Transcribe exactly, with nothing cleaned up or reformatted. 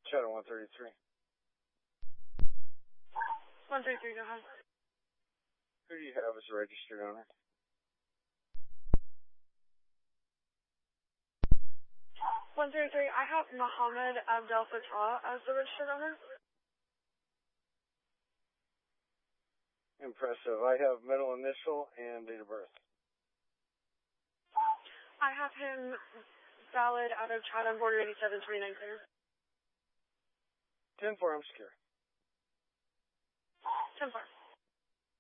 Shadow one thirty-three. one thirty-three, go ahead. Who do you have as a registered owner? one thirty-three, I have Mohammed Abdel Fattah as the registered owner. Impressive. I have middle initial and date of birth. I have him valid out of Chatham, border eighty-seven, twenty-nine clear. ten four, I'm secure. ten four.